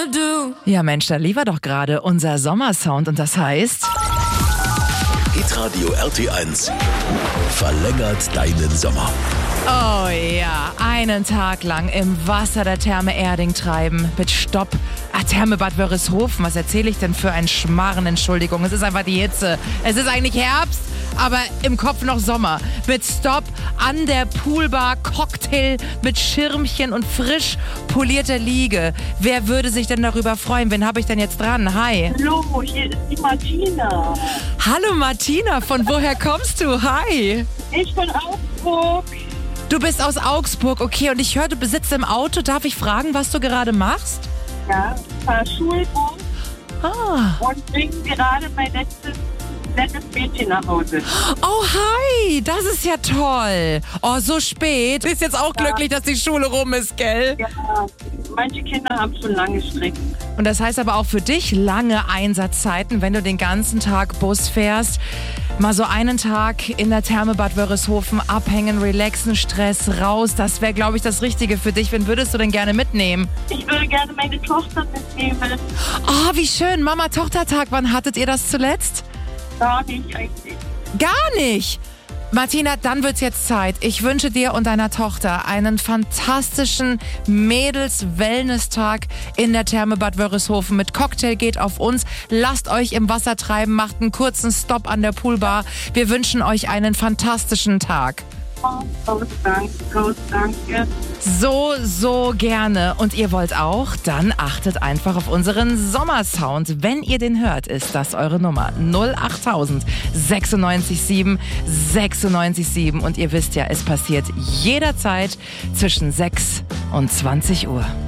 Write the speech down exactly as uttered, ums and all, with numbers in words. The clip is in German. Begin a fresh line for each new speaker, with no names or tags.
wanna do.
Ja Mensch, da lief er doch gerade unser Sommersound und das heißt...
Hitradio R T eins verlängert deinen Sommer.
Oh ja, einen Tag lang im Wasser der Therme Erding treiben mit Stopp. Ah, Therme Bad Wörishofen, was erzähle ich denn für einen Schmarren? Entschuldigung, es ist einfach die Hitze. Es ist eigentlich Herbst, aber im Kopf noch Sommer. Mit Stopp an der Poolbar, Cocktail mit Schirmchen und frisch polierter Liege. Wer würde sich denn darüber freuen? Wen habe ich denn jetzt dran? Hi.
Hallo, hier ist die Martina.
Hallo Martina, von woher kommst du? Hi.
Ich bin Augsburg.
Du bist aus Augsburg, okay, und ich höre, du besitzt im Auto. Darf ich fragen, was du gerade machst?
Ja, ich fahre Schulbus
Ah.
und bringe gerade mein letztes nettes Mädchen nach Hause.
Oh, hi, das ist ja toll. Oh, so spät. Bist jetzt auch
Ja.
glücklich, dass die Schule rum ist, gell?
Ja, manche Kinder haben schon lange Strecken.
Und das heißt aber auch für dich lange Einsatzzeiten, wenn du den ganzen Tag Bus fährst. Mal so einen Tag in der Therme Bad Wörishofen abhängen, relaxen, Stress raus. Das wäre, glaube ich, das Richtige für dich. Wen würdest du denn gerne mitnehmen?
Ich würde gerne meine Tochter mitnehmen.
Oh, wie schön. Mama-Tochter-Tag. Wann hattet ihr das zuletzt?
Gar nicht eigentlich.
Gar nicht. Martina, dann wird's jetzt Zeit. Ich wünsche dir und deiner Tochter einen fantastischen Mädels-Wellness-Tag in der Therme Bad Wörishofen. Mit Cocktail geht auf uns. Lasst euch im Wasser treiben, macht einen kurzen Stopp an der Poolbar. Wir wünschen euch einen fantastischen Tag.
Oh, danke, groß danke.
So, so gerne. Und ihr wollt auch? Dann achtet einfach auf unseren Sommersound. Wenn ihr den hört, ist das eure Nummer. null acht tausend sechsundneunzig sieben sechsundneunzig sieben. Und ihr wisst ja, es passiert jederzeit zwischen sechs und zwanzig Uhr.